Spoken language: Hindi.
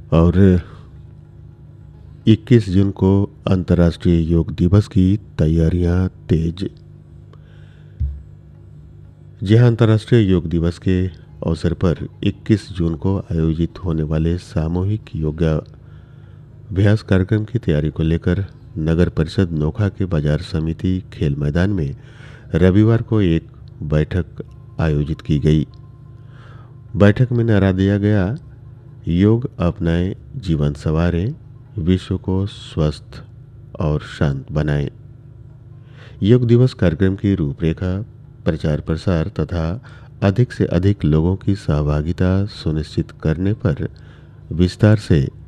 और 21 जून को अंतर्राष्ट्रीय योग दिवस की तैयारियां तेज। जी हाँ, अंतर्राष्ट्रीय योग दिवस के अवसर पर 21 जून को आयोजित होने वाले सामूहिक योगाभ्यास कार्यक्रम की तैयारी को लेकर नगर परिषद नोखा के बाजार समिति खेल मैदान में रविवार को एक बैठक आयोजित की गई। बैठक में नारा दिया गया, योग अपनाएं, जीवन संवारें, विश्व को स्वस्थ और शांत बनाएं। योग दिवस कार्यक्रम की रूपरेखा, प्रचार प्रसार तथा अधिक से अधिक लोगों की सहभागिता सुनिश्चित करने पर विस्तार से